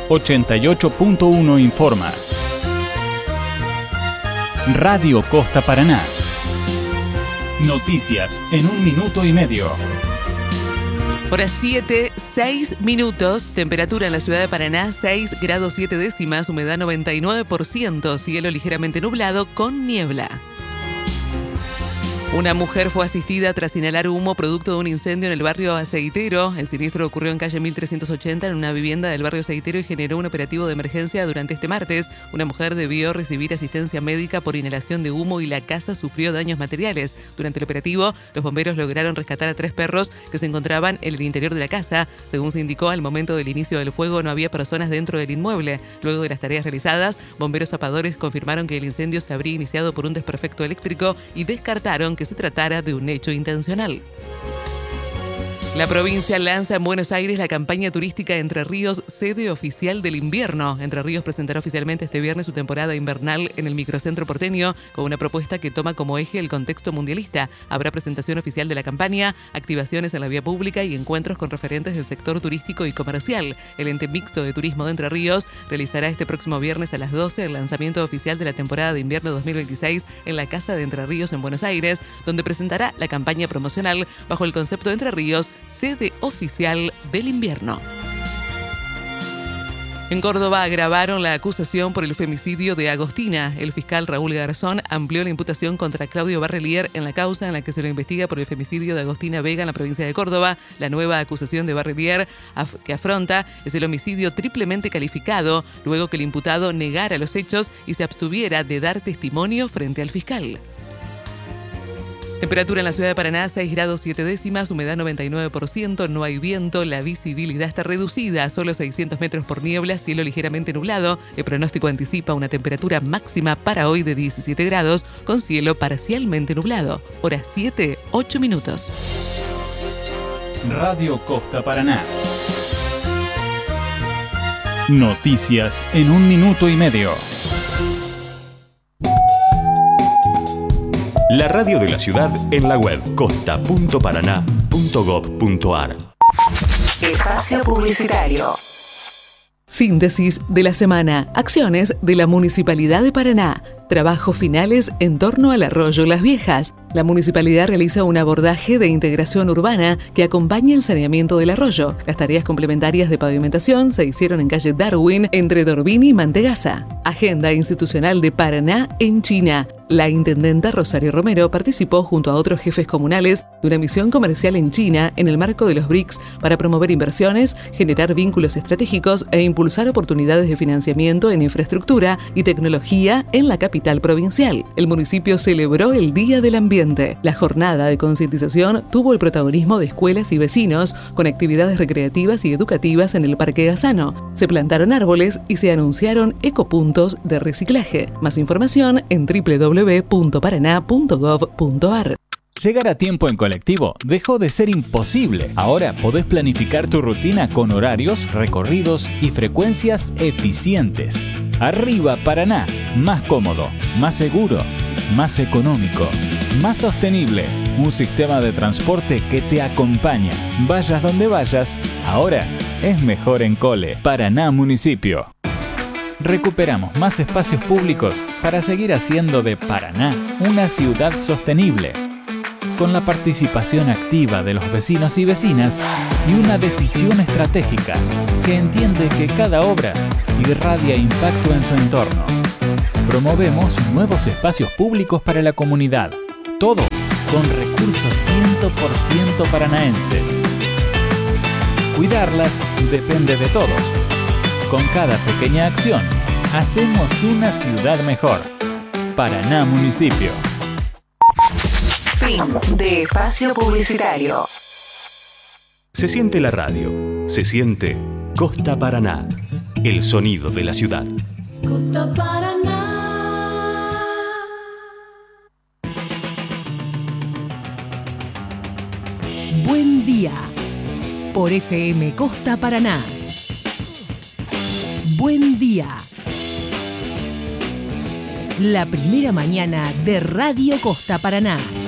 88.1 informa. Radio Costa Paraná. Noticias en 1 minuto y medio. Hora 7, 6 minutos, temperatura en la ciudad de Paraná 6 grados 7 décimas, humedad 99%, cielo ligeramente nublado con niebla. Una mujer fue asistida tras inhalar humo producto de un incendio en el barrio Aceitero. El siniestro ocurrió en calle 1380 en una vivienda del barrio Aceitero y generó un operativo de emergencia durante este martes. Una mujer debió recibir asistencia médica por inhalación de humo y la casa sufrió daños materiales. Durante el operativo, los bomberos lograron rescatar a 3 perros que se encontraban en el interior de la casa. Según se indicó, al momento del inicio del fuego no había personas dentro del inmueble. Luego de las tareas realizadas, bomberos zapadores confirmaron que el incendio se habría iniciado por un desperfecto eléctrico y descartaron que se tratara de un hecho intencional. La provincia lanza en Buenos Aires la campaña turística Entre Ríos, sede oficial del invierno. Entre Ríos presentará oficialmente este viernes su temporada invernal en el microcentro porteño con una propuesta que toma como eje el contexto mundialista. Habrá presentación oficial de la campaña, activaciones en la vía pública y encuentros con referentes del sector turístico y comercial. El ente mixto de turismo de Entre Ríos realizará este próximo viernes a las 12 el lanzamiento oficial de la temporada de invierno 2026 en la Casa de Entre Ríos en Buenos Aires, donde presentará la campaña promocional bajo el concepto Entre Ríos, sede oficial del invierno. En Córdoba agravaron la acusación por el femicidio de Agostina. El fiscal Raúl Garzón amplió la imputación contra Claudio Barrelier en la causa en la que se lo investiga por el femicidio de Agostina Vega en la provincia de Córdoba. La nueva acusación de Barrelier que afronta es el homicidio triplemente calificado, luego que el imputado negara los hechos y se abstuviera de dar testimonio frente al fiscal. Temperatura en la ciudad de Paraná 6 grados 7 décimas, humedad 99%, no hay viento, la visibilidad está reducida, solo 600 metros por niebla, cielo ligeramente nublado. El pronóstico anticipa una temperatura máxima para hoy de 17 grados, con cielo parcialmente nublado. Hora 7, 8 minutos. Radio Costa Paraná. Noticias en 1 minuto y medio. La radio de la ciudad en la web costa.paraná.gov.ar. Espacio publicitario. Síntesis de la semana. Acciones de la Municipalidad de Paraná. Trabajos finales en torno al arroyo Las Viejas. La municipalidad realiza un abordaje de integración urbana que acompaña el saneamiento del arroyo. Las tareas complementarias de pavimentación se hicieron en calle Darwin, entre Dorbini y Mantegazza. Agenda institucional de Paraná en China. La intendenta Rosario Romero participó junto a otros jefes comunales de una misión comercial en China en el marco de los BRICS para promover inversiones, generar vínculos estratégicos e impulsar oportunidades de financiamiento en infraestructura y tecnología en la capital provincial. El municipio celebró el Día del Ambiente. La jornada de concientización tuvo el protagonismo de escuelas y vecinos con actividades recreativas y educativas en el Parque Gazano. Se plantaron árboles y se anunciaron ecopuntos de reciclaje. Más información en www.paraná.gov.ar. Llegar a tiempo en colectivo dejó de ser imposible. Ahora podés planificar tu rutina con horarios, recorridos y frecuencias eficientes. Arriba Paraná, más cómodo, más seguro, más económico, más sostenible. Un sistema de transporte que te acompaña. Vayas donde vayas, ahora es mejor en Cole. Paraná Municipio. Recuperamos más espacios públicos para seguir haciendo de Paraná una ciudad sostenible. Con la participación activa de los vecinos y vecinas y una decisión estratégica que entiende que cada obra irradia impacto en su entorno. Promovemos nuevos espacios públicos para la comunidad, todo con recursos 100% paranaenses. Cuidarlas depende de todos. Con cada pequeña acción, hacemos una ciudad mejor. Paraná Municipio. Fin de espacio publicitario. Se siente la radio, se siente Costa Paraná, el sonido de la ciudad. Costa Paraná. Buen día, por FM Costa Paraná. Buen día. La primera mañana de Radio Costa Paraná.